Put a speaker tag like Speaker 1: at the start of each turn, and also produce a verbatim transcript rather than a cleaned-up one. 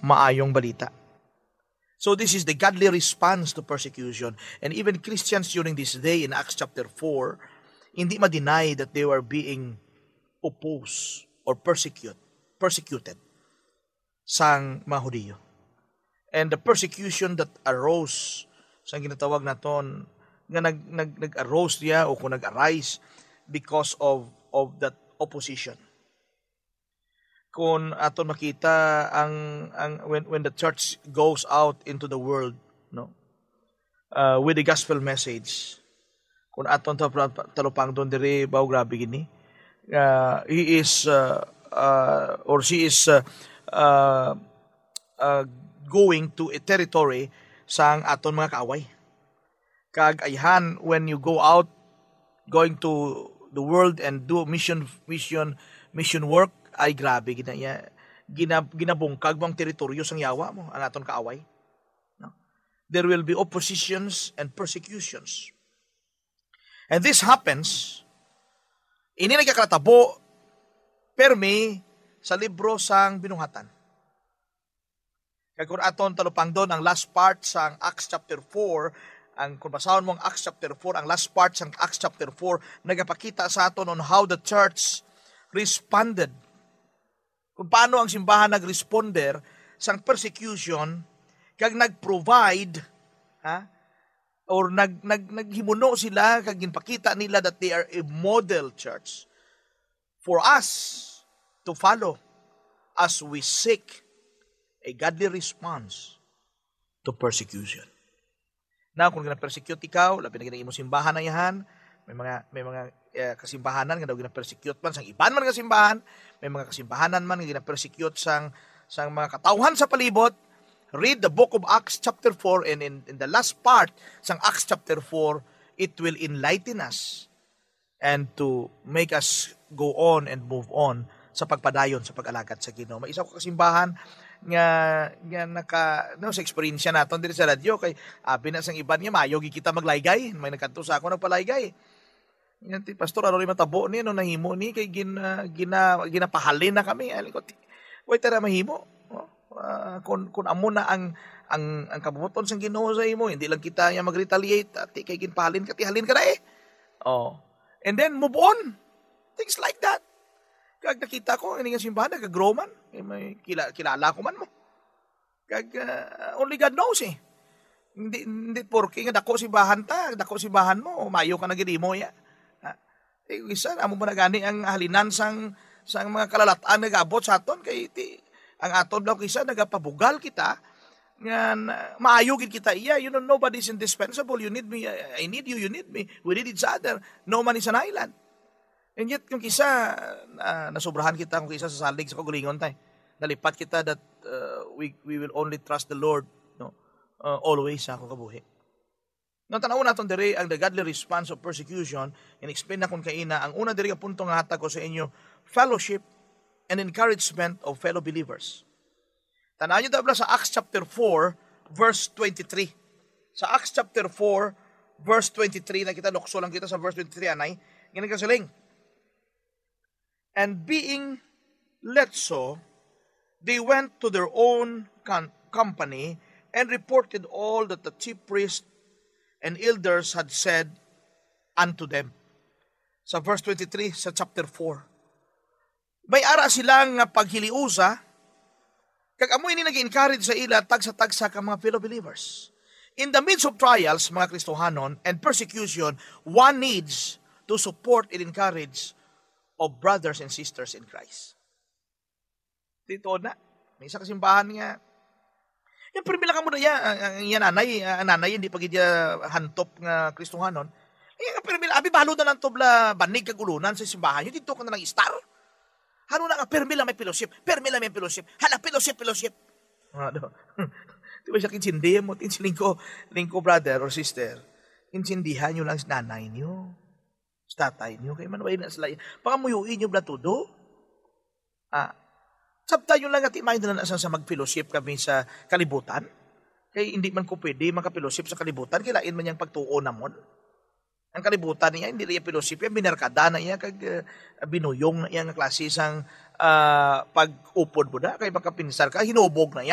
Speaker 1: maayong balita. So this is the godly response to persecution. And even Christians during this day in Acts chapter four, hindi ma-deny that they were being opposed or persecute, persecuted sang mga Hudiyo. And the persecution that arose, sa ginatawag naton, nga nag, nag, nag-arose niya o kung nag-arise because of, of that opposition. Kung aton makita ang, ang when, when the church goes out into the world, no, uh, with the gospel message, kung aton talupang doon dire, bao grabe gini, uh, he is, uh, uh, or she is, uh, uh, uh, going to a territory sang aton mga kaaway. Kagayhan, when you go out, going to the world and do mission, mission, mission work, ay grabe, ginaya, gina, ginabungkag mo ang teritoryo sang yawa mo, ang aton kaaway. No? There will be oppositions and persecutions. And this happens, ini nagkakatabo, permi, sa libro sang binuhatan. Kaya kung aton talupang doon, ang last part sang Acts chapter four, ang kung basahon mo ang Acts chapter four, ang last part sang Acts chapter four, nagapakita sa aton on how the church responded. Kung paano ang simbahan nag-responder sang persecution, kag nag-provide, ha? Or nag, nag, naghimuno sila, kag ginpakita nila that they are a model church for us to follow as we seek a godly response to persecution. Now, kung gina-persecute ikaw, labi na gina-imo simbahan na yan, may mga may mga uh, kasimbahanan nga daw gina-persecute man sang iban man nga simbahan, may mga kasimbahanan man nga gina-persecute sang sang mga katawhan sa palibot. Read the book of Acts chapter four, and in, in the last part sang Acts chapter four, it will enlighten us and to make us go on and move on sa pagpadayon sa pag-alagad sa Ginoo. May isa ko kasimbahan nga nga naka no sa experience naton diri sa radyo kay abi na sang iban nga mayo kita maglaygay, may nagkanto sa ako nagpalaygay. Yan ti pastor ano ri matabo ni no nahimo ni kay gina gina ginapahalin na kami. Ali ko wait tara mahimo. Uh, kun kun amo na ang ang ang kabubuton sang Ginoo sa imo, hindi lang kita nga mag-retaliate at kay ginpahalin ka ti halin ka na eh. Oh. And then move on. Things like that. Kag nakita ko, ini nga simbahan, nag-grow man. May kila, kilala ko man mo. Kag uh, only God knows eh. Hindi, hindi porke nga dako simbahan ta, dako simbahan mo, mayo ka nagiri mo ya. Ha? Eh, isa, amo mo na gani ang halinan sang, sang mga kalalataan nag-abot sa aton, kay ti, ang aton daw kisa nagapabugal kita, nga maayo gid kita iya. You know, nobody's indispensable. You need me, I need you, you need me. We need each other. No man is an island. And yet, kung kisa, uh, nasobrahan kita kung kisa sa salig sa kagulingon tayo. Nalipat kita that uh, we we will only trust the Lord no uh, always sa akong kabuhi. Nang tanaw naton diri ang the godly response of persecution, and explain na kung kaina, ang una diri nga punto nga hatag ko sa inyo, fellowship and encouragement of fellow believers. Tanaw nyo dabla sa Acts chapter four, verse twenty-three. Sa Acts chapter four, verse twenty-three, nakita lukso lang kita sa verse twenty-three, anay, ganun kasiling. And being let so, they went to their own com- company and reported all that the chief priests and elders had said unto them. Sa verse twenty-three, sa chapter four. May ara silang paghiliusa, kag amoy ni nag-encourage sa ila, tagsa-tagsa ka mga fellow believers. In the midst of trials, mga Kristohanon, and persecution, one needs to support and encourage of brothers and sisters in Christ. Dito na, may isa kasimbahan nga, yung primila ka mo na yan, ang yan nanay, ang nanay, hindi pag iya hantop nga Kristohanon, yung primila, abi balo na lang tobla banig kagulunan sa simbahan, yung dito ka na lang star. Hano na nga, permila may fellowship, permila may fellowship, hala, fellowship, fellowship. Ano? Di ba siya kinsindihan mo, tinsilingko, lingko brother or sister, kinsindihan nyo lang sa nanay nyo. Tatay niyo, kay manway na sila. Pangamuyuin niyo blatudo. Ah, sabta yung lang at imayin na lang sa mag-fellowship kami sa kalibutan. Kay hindi man ko pwede maka-fellowship sa kalibutan, kilain man yung pagtuo namon. Ang kalibutan niya, hindi rin fellowship, yung binarkada na iya, kag uh, binuyong na iya nga klase sang uh, pag-upod mo na, kay makapinsar ka, hinubog na iya.